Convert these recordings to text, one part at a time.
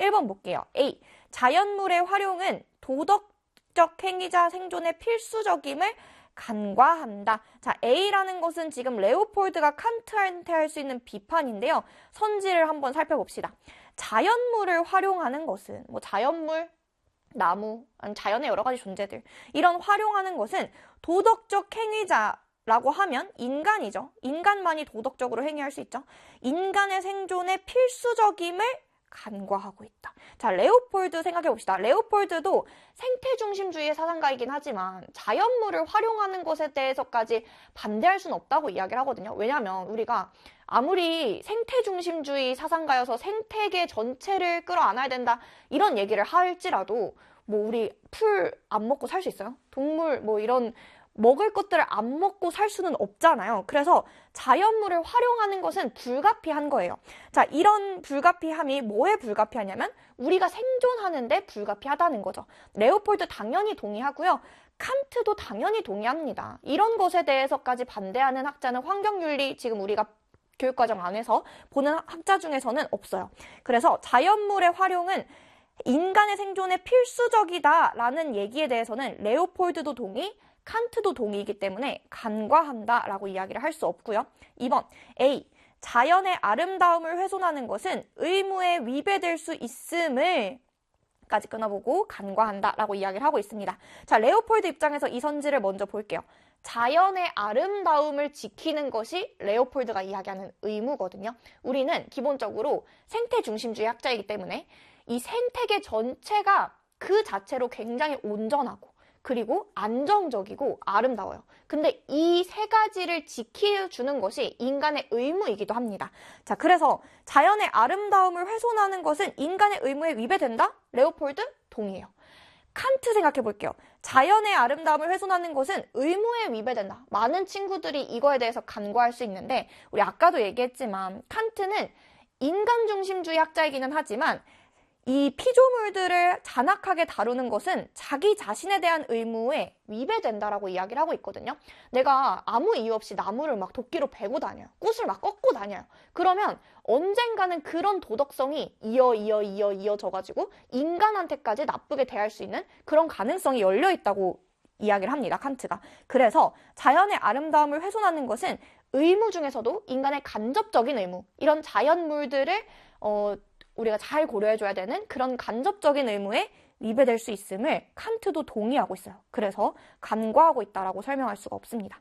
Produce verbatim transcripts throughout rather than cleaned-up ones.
일 번 볼게요. A. 자연물의 활용은 도덕적 행위자 생존의 필수적임을 간과한다. 자, A라는 것은 지금 레오폴드가 칸트한테 할 수 있는 비판인데요. 선지를 한번 살펴봅시다. 자연물을 활용하는 것은 뭐 자연물, 나무, 아니 자연의 여러 가지 존재들 이런 활용하는 것은 도덕적 행위자라고 하면 인간이죠. 인간만이 도덕적으로 행위할 수 있죠. 인간의 생존의 필수적임을 간과하고 있다. 자, 레오폴드 생각해 봅시다. 레오폴드도 생태 중심주의의 사상가이긴 하지만 자연물을 활용하는 것에 대해서까지 반대할 수는 없다고 이야기를 하거든요. 왜냐하면 우리가 아무리 생태 중심주의 사상가여서 생태계 전체를 끌어안아야 된다 이런 얘기를 할지라도 뭐 우리 풀 안 먹고 살 수 있어요? 동물 뭐 이런 먹을 것들을 안 먹고 살 수는 없잖아요. 그래서 자연물을 활용하는 것은 불가피한 거예요. 자, 이런 불가피함이 뭐에 불가피하냐면 우리가 생존하는데 불가피하다는 거죠. 레오폴드 당연히 동의하고요. 칸트도 당연히 동의합니다. 이런 것에 대해서까지 반대하는 학자는 환경윤리 지금 우리가 교육과정 안에서 보는 학자 중에서는 없어요. 그래서 자연물의 활용은 인간의 생존에 필수적이다라는 얘기에 대해서는 레오폴드도 동의, 칸트도 동의이기 때문에 간과한다라고 이야기를 할 수 없고요. 이 번 A. 자연의 아름다움을 훼손하는 것은 의무에 위배될 수 있음을 까지 끊어보고 간과한다라고 이야기를 하고 있습니다. 자, 레오폴드 입장에서 이 선지를 먼저 볼게요. 자연의 아름다움을 지키는 것이 레오폴드가 이야기하는 의무거든요. 우리는 기본적으로 생태 중심주의 학자이기 때문에 이 생태계 전체가 그 자체로 굉장히 온전하고 그리고 안정적이고 아름다워요. 근데 이 세 가지를 지켜주는 것이 인간의 의무이기도 합니다. 자, 그래서 자연의 아름다움을 훼손하는 것은 인간의 의무에 위배된다? 레오폴드 동의해요. 칸트 생각해 볼게요. 자연의 아름다움을 훼손하는 것은 의무에 위배된다. 많은 친구들이 이거에 대해서 간과할 수 있는데 우리 아까도 얘기했지만 칸트는 인간 중심주의 학자이기는 하지만 이 피조물들을 잔악하게 다루는 것은 자기 자신에 대한 의무에 위배된다라고 이야기를 하고 있거든요. 내가 아무 이유 없이 나무를 막 도끼로 베고 다녀요. 꽃을 막 꺾고 다녀요. 그러면 언젠가는 그런 도덕성이 이어 이어 이어 이어져가지고 인간한테까지 나쁘게 대할 수 있는 그런 가능성이 열려있다고 이야기를 합니다. 칸트가. 그래서 자연의 아름다움을 훼손하는 것은 의무 중에서도 인간의 간접적인 의무, 이런 자연물들을 어, 우리가 잘 고려해줘야 되는 그런 간접적인 의무에 위배될 수 있음을 칸트도 동의하고 있어요. 그래서 간과하고 있다라고 설명할 수가 없습니다.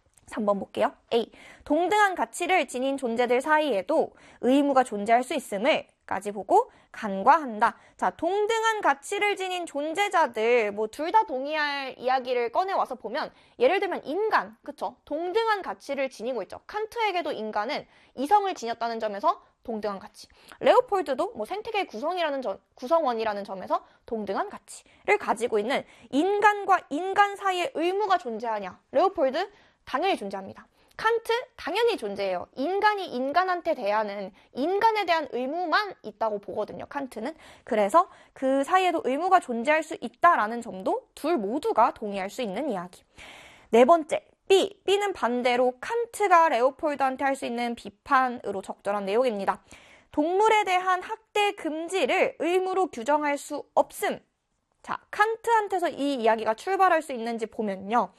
삼 번 볼게요. A. 동등한 가치를 지닌 존재들 사이에도 의무가 존재할 수 있음을 까지 보고 간과한다. 자, 동등한 가치를 지닌 존재자들 뭐 둘 다 동의할 이야기를 꺼내와서 보면 예를 들면 인간, 그쵸? 동등한 가치를 지니고 있죠. 칸트에게도 인간은 이성을 지녔다는 점에서 동등한 가치. 레오폴드도 뭐 생태계의 구성이라는 점, 구성원이라는 점에서 동등한 가치를 가지고 있는 인간과 인간 사이에 의무가 존재하냐? 레오폴드 당연히 존재합니다. 칸트 당연히 존재해요. 인간이 인간한테 대하는 인간에 대한 의무만 있다고 보거든요. 칸트는. 그래서 그 사이에도 의무가 존재할 수 있다라는 점도 둘 모두가 동의할 수 있는 이야기. 네 번째. B. B는 반대로 칸트가 레오폴드한테 할 수 있는 비판으로 적절한 내용입니다. 동물에 대한 학대 금지를 의무로 규정할 수 없음. 자, 칸트한테서 이 이야기가 출발할 수 있는지 보면요.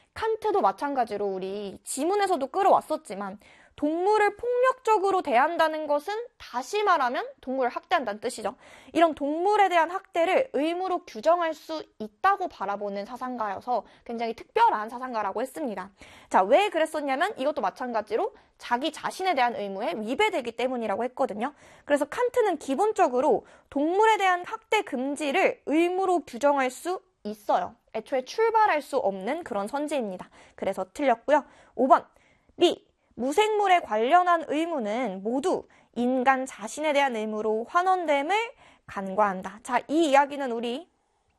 칸트도 마찬가지로 우리 지문에서도 끌어왔었지만 동물을 폭력적으로 대한다는 것은 다시 말하면 동물을 학대한다는 뜻이죠. 이런 동물에 대한 학대를 의무로 규정할 수 있다고 바라보는 사상가여서 굉장히 특별한 사상가라고 했습니다. 자, 왜 그랬었냐면 이것도 마찬가지로 자기 자신에 대한 의무에 위배되기 때문이라고 했거든요. 그래서 칸트는 기본적으로 동물에 대한 학대 금지를 의무로 규정할 수 있어요. 애초에 출발할 수 없는 그런 선지입니다. 그래서 틀렸고요. 오 번 B. 무생물에 관련한 의무는 모두 인간 자신에 대한 의무로 환원됨을 간과한다. 자, 이 이야기는 우리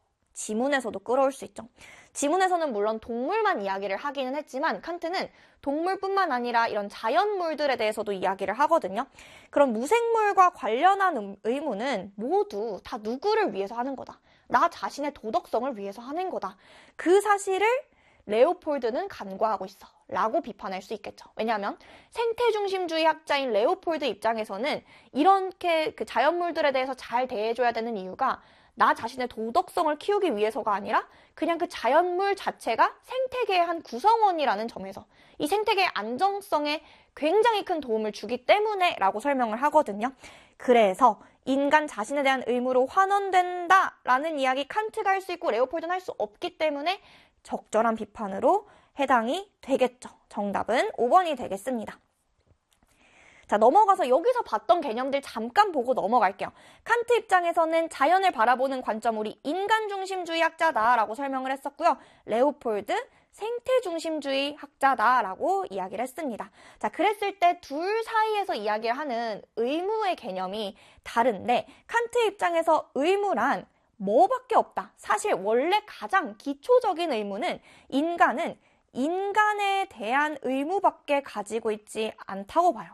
지문에서도 끌어올 수 있죠. 지문에서는 물론 동물만 이야기를 하기는 했지만 칸트는 동물뿐만 아니라 이런 자연물들에 대해서도 이야기를 하거든요. 그럼 무생물과 관련한 의무는 모두 다 누구를 위해서 하는 거다. 나 자신의 도덕성을 위해서 하는 거다. 그 사실을 레오폴드는 간과하고 있어 라고 비판할 수 있겠죠. 왜냐하면 생태중심주의 학자인 레오폴드 입장에서는 이렇게 그 자연물들에 대해서 잘 대해줘야 되는 이유가 나 자신의 도덕성을 키우기 위해서가 아니라 그냥 그 자연물 자체가 생태계의 한 구성원이라는 점에서 이 생태계의 안정성에 굉장히 큰 도움을 주기 때문에 라고 설명을 하거든요. 그래서 인간 자신에 대한 의무로 환원된다라는 이야기 칸트가 할 수 있고 레오폴드는 할 수 없기 때문에 적절한 비판으로 해당이 되겠죠. 정답은 오 번이 되겠습니다. 자, 넘어가서 여기서 봤던 개념들 잠깐 보고 넘어갈게요. 칸트 입장에서는 자연을 바라보는 관점 우리 인간중심주의 학자다라고 설명을 했었고요. 레오폴드 생태중심주의 학자다라고 이야기를 했습니다. 자, 그랬을 때 둘 사이에서 이야기를 하는 의무의 개념이 다른데 칸트 입장에서 의무란 뭐밖에 없다. 사실 원래 가장 기초적인 의무는 인간은 인간에 대한 의무밖에 가지고 있지 않다고 봐요.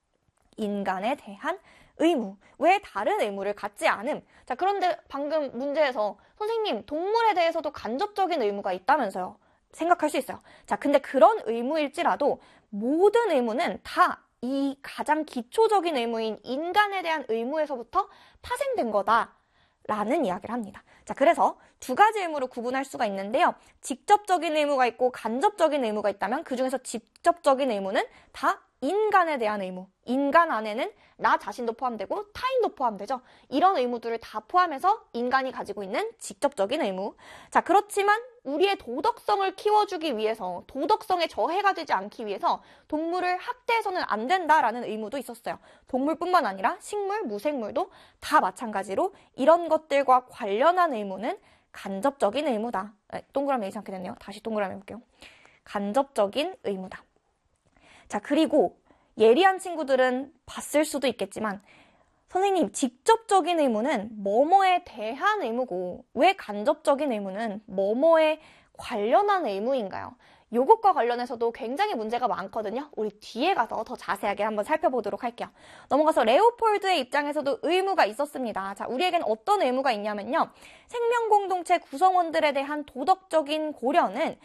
인간에 대한 의무. 왜 다른 의무를 갖지 않음? 자, 그런데 방금 문제에서 선생님, 동물에 대해서도 간접적인 의무가 있다면서요. 생각할 수 있어요. 자, 근데 그런 의무일지라도 모든 의무는 다 이 가장 기초적인 의무인 인간에 대한 의무에서부터 파생된 거다라는 이야기를 합니다. 자, 그래서 두 가지 의무로 구분할 수가 있는데요. 직접적인 의무가 있고 간접적인 의무가 있다면 그중에서 직접적인 의무는 다 인간에 대한 의무. 인간 안에는 나 자신도 포함되고 타인도 포함되죠. 이런 의무들을 다 포함해서 인간이 가지고 있는 직접적인 의무. 자, 그렇지만 우리의 도덕성을 키워주기 위해서, 도덕성에 저해가 되지 않기 위해서 동물을 학대해서는 안 된다라는 의무도 있었어요. 동물뿐만 아니라 식물, 무생물도 다 마찬가지로 이런 것들과 관련한 의무는 간접적인 의무다. 네, 동그라미 이상하게 됐네요. 다시 동그라미 해볼게요. 간접적인 의무다. 자, 그리고 예리한 친구들은 봤을 수도 있겠지만 선생님, 직접적인 의무는 뭐뭐에 대한 의무고 왜 간접적인 의무는 뭐뭐에 관련한 의무인가요? 요것과 관련해서도 굉장히 문제가 많거든요. 우리 뒤에 가서 더 자세하게 한번 살펴보도록 할게요. 넘어가서 레오폴드의 입장에서도 의무가 있었습니다. 자, 우리에겐 어떤 의무가 있냐면요. 생명공동체 구성원들에 대한 도덕적인 고려는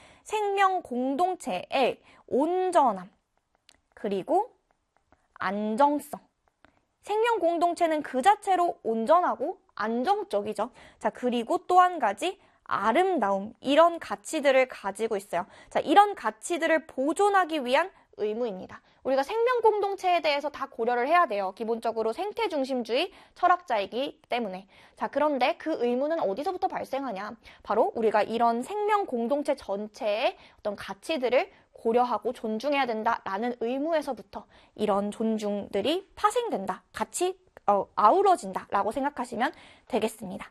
생명공동체의 온전함, 그리고 안정성. 생명 공동체는 그 자체로 온전하고 안정적이죠. 자, 그리고 또 한 가지 아름다움. 이런 가치들을 가지고 있어요. 자, 이런 가치들을 보존하기 위한 의무입니다. 우리가 생명 공동체에 대해서 다 고려를 해야 돼요. 기본적으로 생태 중심주의 철학자이기 때문에. 자, 그런데 그 의무는 어디서부터 발생하냐? 바로 우리가 이런 생명 공동체 전체의 어떤 가치들을 고려하고 존중해야 된다라는 의무에서부터 이런 존중들이 파생된다. 같이 어, 아우러진다라고 생각하시면 되겠습니다.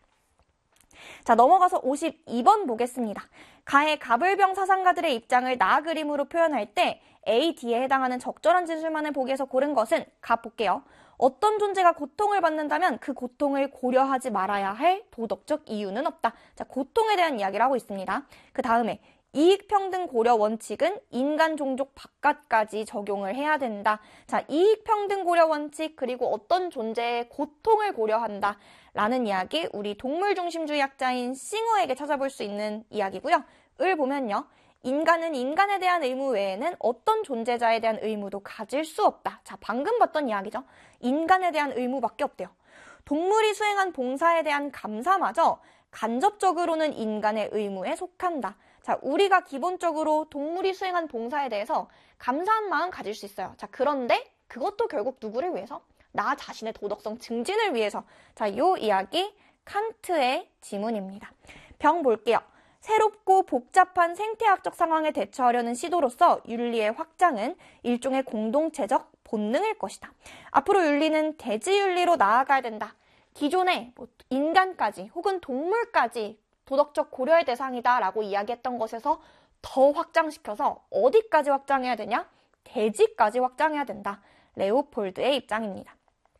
자, 넘어가서 오십이 번 보겠습니다. 가해 가불병 사상가들의 입장을 나 그림으로 표현할 때 A, D에 해당하는 적절한 진술만을 보기 위해서 고른 것은 가 볼게요. 어떤 존재가 고통을 받는다면 그 고통을 고려하지 말아야 할 도덕적 이유는 없다. 자, 고통에 대한 이야기를 하고 있습니다. 그 다음에 이익평등 고려 원칙은 인간 종족 바깥까지 적용을 해야 된다. 자, 이익평등 고려 원칙 그리고 어떤 존재의 고통을 고려한다. 라는 이야기 우리 동물중심주의 학자인 싱어에게 찾아볼 수 있는 이야기고요. 을 보면요. 인간은 인간에 대한 의무 외에는 어떤 존재자에 대한 의무도 가질 수 없다. 자, 방금 봤던 이야기죠. 인간에 대한 의무밖에 없대요. 동물이 수행한 봉사에 대한 감사마저 간접적으로는 인간의 의무에 속한다. 자, 우리가 기본적으로 동물이 수행한 봉사에 대해서 감사한 마음 가질 수 있어요. 자, 그런데 그것도 결국 누구를 위해서? 나 자신의 도덕성 증진을 위해서. 자, 요 이야기 칸트의 지문입니다. 병 볼게요. 새롭고 복잡한 생태학적 상황에 대처하려는 시도로서 윤리의 확장은 일종의 공동체적 본능일 것이다. 앞으로 윤리는 대지윤리로 나아가야 된다. 기존에 뭐 인간까지 혹은 동물까지 도덕적 고려의 대상이다 라고 이야기했던 것에서 더 확장시켜서 어디까지 확장해야 되냐? 대지까지 확장해야 된다. 레오폴드의 입장입니다.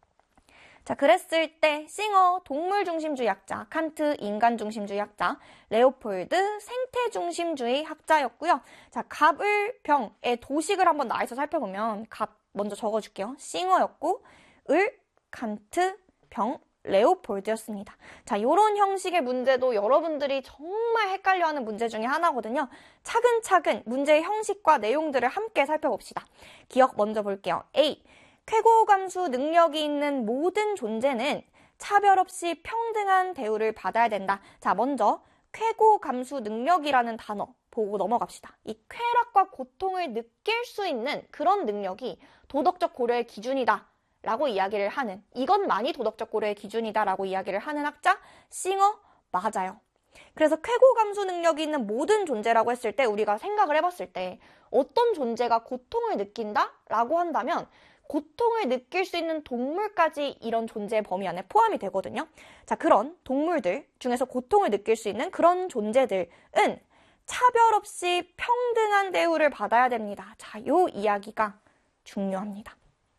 자, 그랬을 때 싱어 동물중심주의 학자, 칸트 인간중심주의 학자, 레오폴드 생태중심주의 학자였고요. 자, 갑을 병의 도식을 한번 나와서 살펴보면 갑 먼저 적어줄게요. 싱어였고 을 칸트 병 레오폴드였습니다. 자, 이런 형식의 문제도 여러분들이 정말 헷갈려하는 문제 중에 하나거든요. 차근차근 문제의 형식과 내용들을 함께 살펴봅시다. 기억 먼저 볼게요. A. 쾌고감수 능력이 있는 모든 존재는 차별 없이 평등한 대우를 받아야 된다. 자, 먼저 쾌고감수 능력이라는 단어 보고 넘어갑시다. 이 쾌락과 고통을 느낄 수 있는 그런 능력이 도덕적 고려의 기준이다 라고 이야기를 하는, 이것만이 도덕적 고려의 기준이다 라고 이야기를 하는 학자 싱어 맞아요. 그래서 쾌고감수 능력이 있는 모든 존재라고 했을 때 우리가 생각을 해봤을 때 어떤 존재가 고통을 느낀다 라고 한다면 고통을 느낄 수 있는 동물까지 이런 존재의 범위 안에 포함이 되거든요. 자, 그런 동물들 중에서 고통을 느낄 수 있는 그런 존재들은 차별 없이 평등한 대우를 받아야 됩니다. 자, 요 이야기가 중요합니다.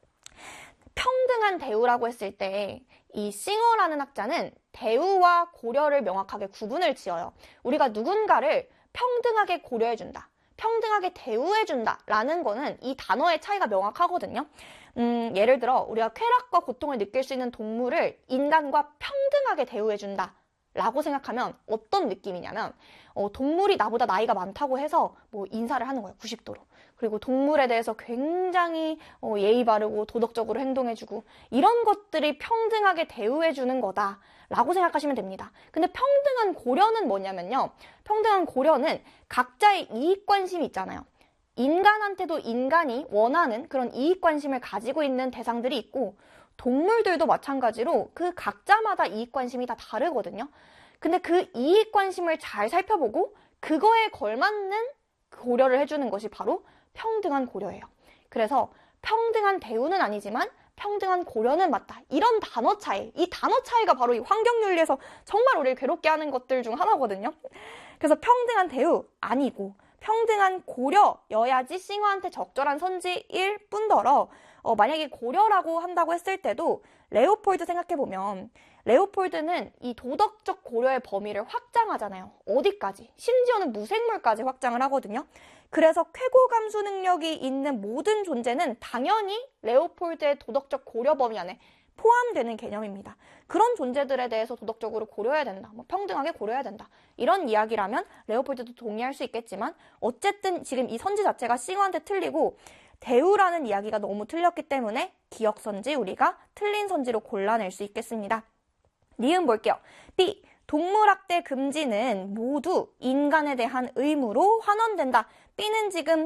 평등한 대우라고 했을 때 이 싱어라는 학자는 대우와 고려를 명확하게 구분을 지어요. 우리가 누군가를 평등하게 고려해준다, 평등하게 대우해준다 라는 거는 이 단어의 차이가 명확하거든요. 음, 예를 들어 우리가 쾌락과 고통을 느낄 수 있는 동물을 인간과 평등하게 대우해준다 라고 생각하면 어떤 느낌이냐면 어, 동물이 나보다 나이가 많다고 해서 뭐 인사를 하는 거예요. 구십 도로. 그리고 동물에 대해서 굉장히 어, 예의 바르고 도덕적으로 행동해주고 이런 것들이 평등하게 대우해주는 거다 라고 생각하시면 됩니다. 근데 평등한 고려는 뭐냐면요. 평등한 고려는 각자의 이익관심이 있잖아요. 인간한테도 인간이 원하는 그런 이익관심을 가지고 있는 대상들이 있고 동물들도 마찬가지로 그 각자마다 이익관심이 다 다르거든요. 근데 그 이익관심을 잘 살펴보고 그거에 걸맞는 고려를 해주는 것이 바로 평등한 고려예요. 그래서 평등한 대우는 아니지만 평등한 고려는 맞다. 이런 단어 차이, 이 단어 차이가 바로 이 환경윤리에서 정말 우리를 괴롭게 하는 것들 중 하나거든요. 그래서 평등한 대우 아니고 평등한 고려여야지 싱어한테 적절한 선지일 뿐더러 어, 만약에 고려라고 한다고 했을 때도 레오폴드 생각해보면 레오폴드는 이 도덕적 고려의 범위를 확장하잖아요. 어디까지? 심지어는 무생물까지 확장을 하거든요. 그래서 쾌고감수 능력이 있는 모든 존재는 당연히 레오폴드의 도덕적 고려 범위 안에 포함되는 개념입니다. 그런 존재들에 대해서 도덕적으로 고려해야 된다. 뭐 평등하게 고려해야 된다. 이런 이야기라면 레오폴드도 동의할 수 있겠지만 어쨌든 지금 이 선지 자체가 싱어한테 틀리고 대우라는 이야기가 너무 틀렸기 때문에 기억선지 우리가 틀린 선지로 골라낼 수 있겠습니다. 니은 볼게요. B. 동물학대 금지는 모두 인간에 대한 의무로 환원된다. B는 지금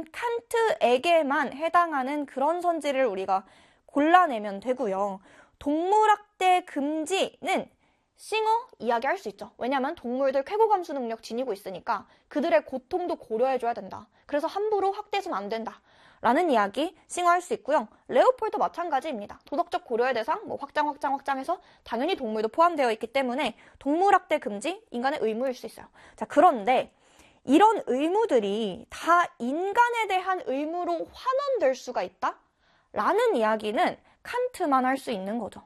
칸트에게만 해당하는 그런 선지를 우리가 골라내면 되고요. 동물학대 금지는 싱어 이야기할 수 있죠. 왜냐하면 동물들 쾌고감수 능력 지니고 있으니까 그들의 고통도 고려해줘야 된다. 그래서 함부로 학대해서는 안 된다. 라는 이야기 싱어할 수 있고요. 레오폴드 마찬가지입니다. 도덕적 고려의 대상 뭐 확장 확장 확장해서 당연히 동물도 포함되어 있기 때문에 동물학대 금지 인간의 의무일 수 있어요. 자, 그런데 이런 의무들이 다 인간에 대한 의무로 환원될 수가 있다? 라는 이야기는 칸트만 할 수 있는 거죠.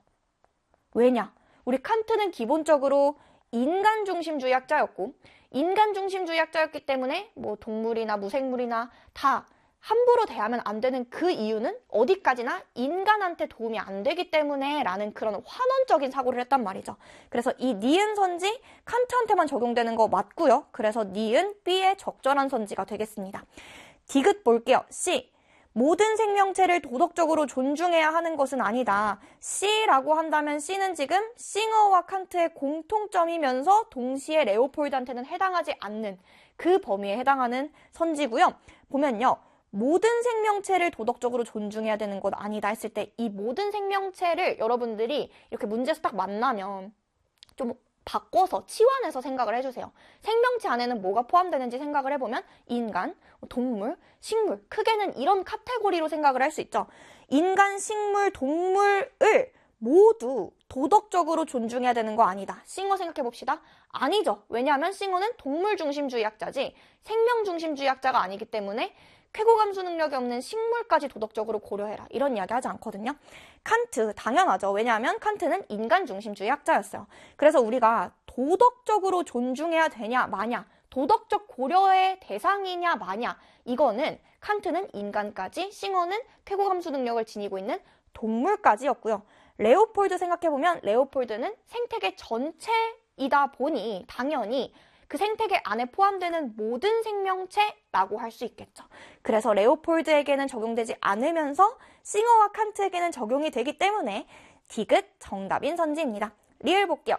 왜냐? 우리 칸트는 기본적으로 인간 중심주의 학자였고 인간 중심주의 학자였기 때문에 뭐 동물이나 무생물이나 다 함부로 대하면 안 되는 그 이유는 어디까지나 인간한테 도움이 안 되기 때문에 라는 그런 환원적인 사고를 했단 말이죠. 그래서 이 니은 선지 칸트한테만 적용되는 거 맞고요. 그래서 니은 B의 적절한 선지가 되겠습니다. 디귿 볼게요. C. 모든 생명체를 도덕적으로 존중해야 하는 것은 아니다. C라고 한다면 C는 지금 싱어와 칸트의 공통점이면서 동시에 레오폴드한테는 해당하지 않는 그 범위에 해당하는 선지고요. 보면요. 모든 생명체를 도덕적으로 존중해야 되는 것 아니다 했을 때 이 모든 생명체를 여러분들이 이렇게 문제에서 딱 만나면 좀 바꿔서 치환해서 생각을 해주세요. 생명체 안에는 뭐가 포함되는지 생각을 해보면 인간, 동물, 식물, 크게는 이런 카테고리로 생각을 할 수 있죠. 인간, 식물, 동물을 모두 도덕적으로 존중해야 되는 거 아니다. 싱어 생각해봅시다. 아니죠. 왜냐하면 싱어는 동물 중심주의 학자지 생명 중심주의 학자가 아니기 때문에 쾌고감수 능력이 없는 식물까지 도덕적으로 고려해라. 이런 이야기 하지 않거든요. 칸트, 당연하죠. 왜냐하면 칸트는 인간 중심주의 학자였어요. 그래서 우리가 도덕적으로 존중해야 되냐 마냐, 도덕적 고려의 대상이냐 마냐, 이거는 칸트는 인간까지, 싱어는 쾌고감수 능력을 지니고 있는 동물까지였고요. 레오폴드 생각해보면 레오폴드는 생태계 전체이다 보니 당연히 그 생태계 안에 포함되는 모든 생명체라고 할 수 있겠죠. 그래서 레오폴드에게는 적용되지 않으면서 싱어와 칸트에게는 적용이 되기 때문에 디귿 정답인 선지입니다. 리을 볼게요.